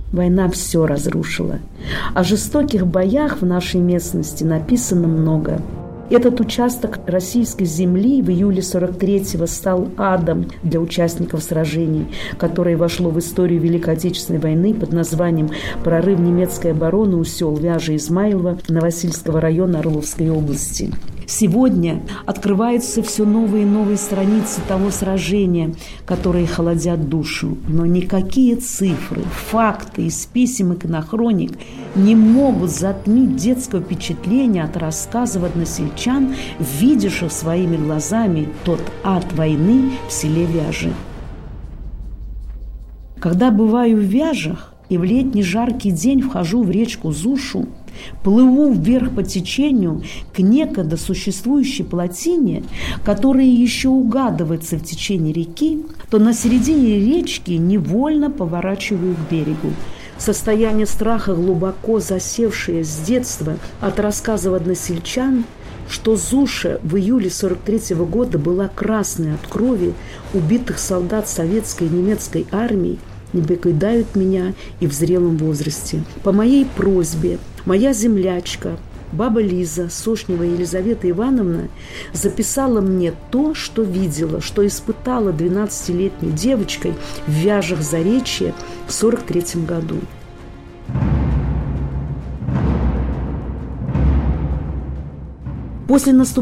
Война все разрушила. О жестоких боях в нашей местности написано много. Этот участок российской земли в июле 43-го стал адом для участников сражений, которое вошло в историю Великой Отечественной войны под названием «Прорыв немецкой обороны у сел Вяжи и Измайлова Новосильского района Орловской области». Сегодня открываются все новые и новые страницы того сражения, которые холодят душу. Но никакие цифры, факты из писем и кинохроник не могут затмить детского впечатления от рассказов односельчан, видевших своими глазами тот ад войны в селе Вяжи. Когда бываю в Вяжах и в летний жаркий день вхожу в речку Зушу, плыву вверх по течению к некогда существующей плотине, которая еще угадывается в течение реки, то на середине речки невольно поворачиваю к берегу. Состояние страха, глубоко засевшее с детства от рассказов односельчан, что Зуша в июле 43-го года была красной от крови убитых солдат советской и немецкой армии, не покидают меня и в зрелом возрасте. По моей просьбе моя землячка, баба Лиза Сошнева Елизавета Ивановна, записала мне то, что видела, что испытала 12-летней девочкой в Вяжах Заречье в 43-м году. После наступления